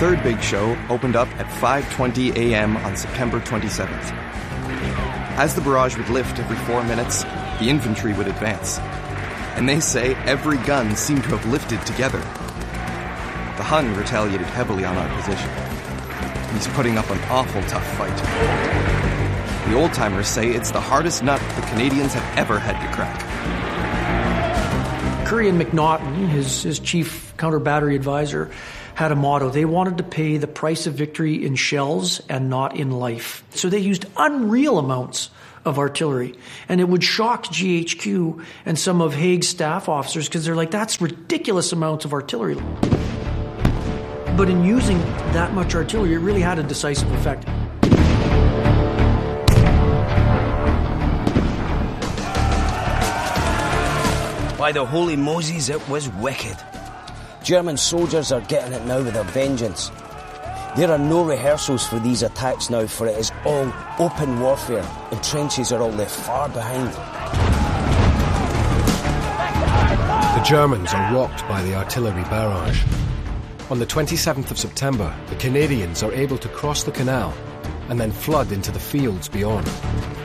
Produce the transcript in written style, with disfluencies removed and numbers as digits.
third big show opened up at 5:20 a.m. on September 27th. As the barrage would lift every 4 minutes, the infantry would advance. And they say every gun seemed to have lifted together. The Hun retaliated heavily on our position. He's putting up an awful tough fight. The old-timers say it's the hardest nut the Canadians have ever had to crack. Currie and McNaughton, his chief counter-battery advisor, had a motto. They wanted to pay the price of victory in shells and not in life. So they used unreal amounts of artillery. And it would shock GHQ and some of Haig's staff officers because they're like, that's ridiculous amounts of artillery. But in using that much artillery, it really had a decisive effect. By the holy Moses, it was wicked. German soldiers are getting it now with a vengeance. There are no rehearsals for these attacks now, for it is all open warfare, and trenches are all left far behind. The Germans are rocked by the artillery barrage. On the 27th of September, the Canadians are able to cross the canal and then flood into the fields beyond.